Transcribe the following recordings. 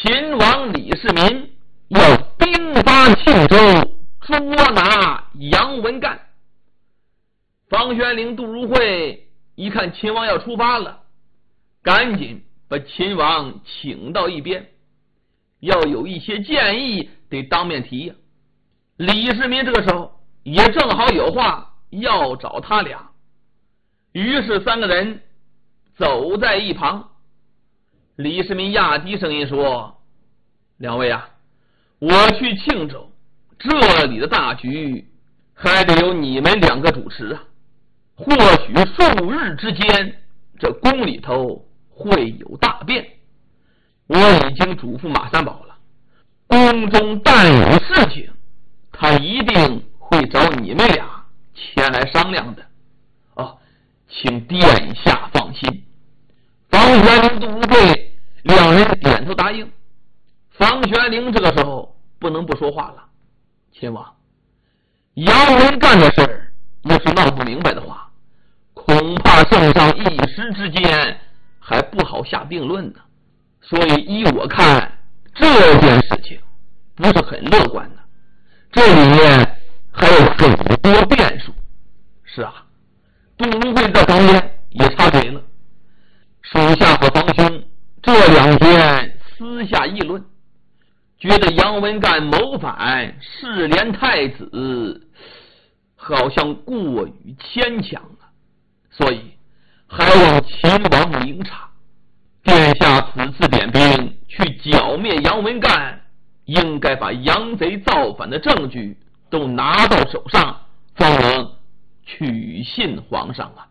秦王李世民要兵发庆州，捉拿杨文干。房玄龄、杜如晦一看秦王要出发了，赶紧把秦王请到一边，要有一些建议得当面提呀。李世民这个时候也正好有话要找他俩，于是三个人走在一旁。李世民压低声音说：两位啊，我去庆州，这里的大局还得由你们两个主持啊。或许数日之间，这宫里头会有大变。我已经嘱咐马三宝了，宫中但有事情，他一定会找你们俩前来商量的。请殿下放心。房玄龄、杜如晦两人点头答应。房玄龄这个时候不能不说话了：秦王，杨文干的事儿要是闹不明白的话，恐怕圣上一时之间还不好下定论呢。所以依我看，这件事情不是很乐观的，这里面还有很多变数。是啊，杜如晦在旁边也插嘴了。属下和房兄这两天私下议论，觉得杨文干谋反世连太子好像过于牵强了，所以还望秦王明察。殿下此次点兵去剿灭杨文干，应该把杨贼造反的证据都拿到手上，方能取信皇上啊。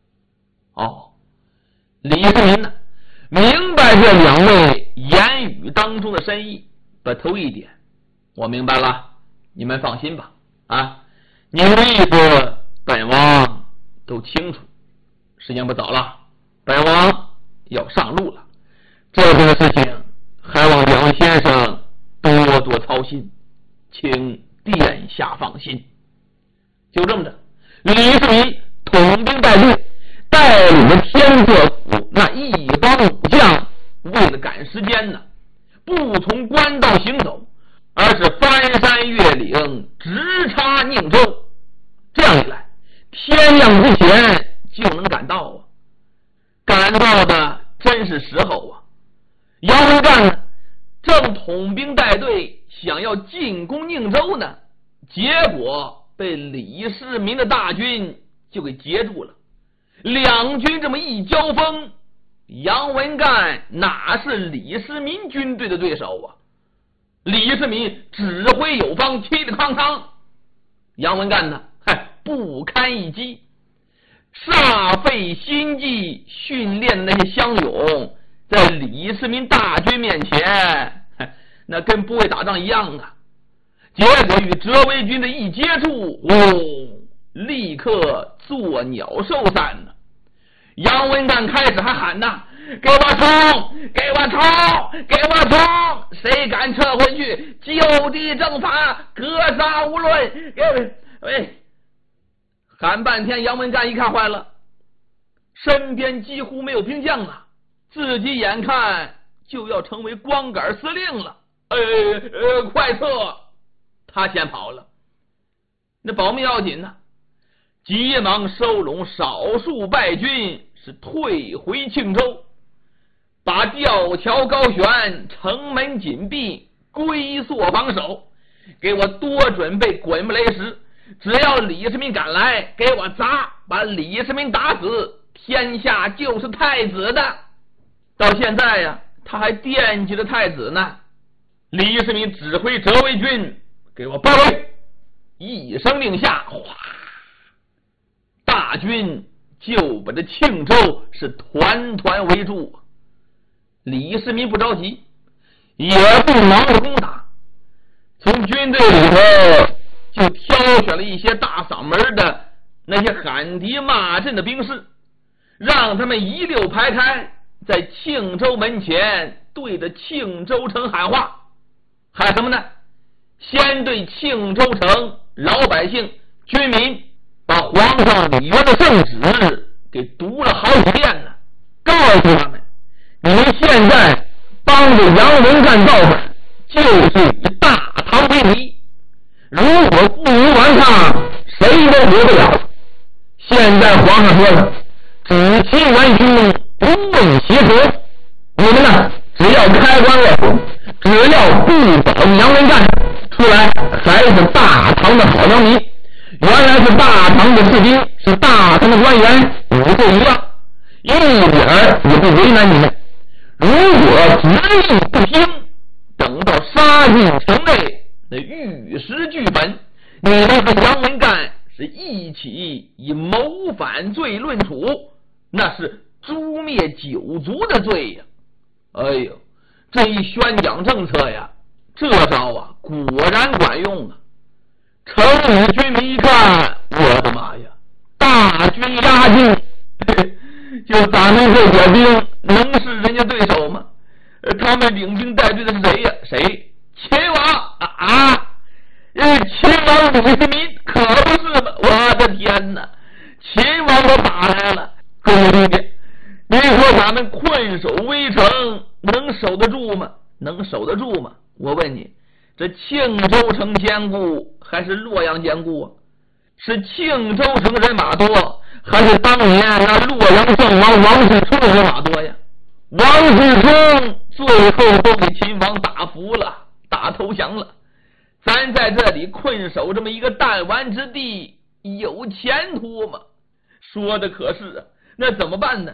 李世民呢，明白这两位言语当中的深意，把头一点：我明白了，你们放心吧。你们的意思本王都清楚。时间不早了，本王要上路了，这件事情还望两位先生多多操心，请殿下放心。就这么着，李世民统兵带队，带领着天策府那一帮武将，为了赶时间呢，不从官道行走，而是翻山越岭，直插宁州。这样一来，天亮之前就能赶到啊！赶到的真是时候啊！杨文干呢，正统兵带队想要进攻宁州呢，结果被李世民的大军就给截住了。两军这么一交锋，杨文干哪是李世民军队的对手啊？李世民指挥有方，气得康康，杨文干呢不堪一击，煞费心机训练的那些乡勇，在李世民大军面前那跟不会打仗一样啊。结果与哲维军的一接触，立刻作鸟兽散了。杨文干开始还喊呐：给我冲，给我冲，给我冲，谁敢撤回去，就地正法，格杀无论。喊半天，杨文干一看坏了，身边几乎没有兵将了，自己眼看就要成为光杆司令了。快撤！他先跑了。那保密要紧呢，急忙收拢少数败军，是退回庆州，把吊桥高悬，城门紧闭，龟缩防守，给我多准备滚木雷石，只要李世民赶来，给我砸，把李世民打死，天下就是太子的。到现在呀，他还惦记着太子呢。李世民指挥哲维军给我包围，一声令下，大军就把这庆州是团团围住。李世民不着急，也不忙着攻打，从军队里头就挑选了一些大嗓门的那些喊敌骂阵的兵士，让他们一溜排开，在庆州门前对着庆州城喊话。喊什么呢？先对庆州城老百姓军民把皇上李渊的圣旨给读了好几遍了，告诉他们：你们现在帮帮着杨文干造反，就是以大唐为敌。如果负隅顽抗，谁都活不了。现在皇上说了，只亲元勋，不问邪说。你们呢，只要开关了火，只要不保杨文干出来，还是大唐的好良民。原来是大唐的士兵，是大唐的官员，武后一样，一点也不为难你们。如果执意不听，等到杀进城内，那玉石俱焚，你们和杨文干是一起以谋反罪论处，那是诛灭九族的罪呀！哎呦，这一宣讲政策呀，这招啊果然管用啊！城里居民一看，我的妈呀，大军压境，就咱们这点兵能是人家对手吗？他们领兵带队的是谁呀？谁？秦王啊！秦王李世民可不是吗？我的天哪！秦王都打来了，各位兄弟，你说咱们困守危城能守得住吗？能守得住吗？我问你，这庆州城坚固还是洛阳坚固啊？是庆州城人马多，还是当年那洛阳圣王王世充人马多呀？王世充最后都给秦王打服了，打投降了。咱在这里困守这么一个弹丸之地，有前途吗？说的可是啊，那怎么办呢？